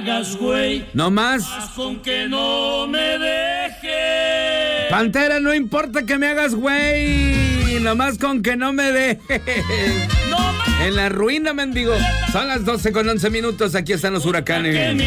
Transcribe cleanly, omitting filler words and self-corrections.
hagas güey. No más. Con que no me dejes. Pantera, no importa que me hagas güey. Nomás con que no me dejes. No más. En la ruina, mendigo. Son las 12:11. Aquí están los huracanes.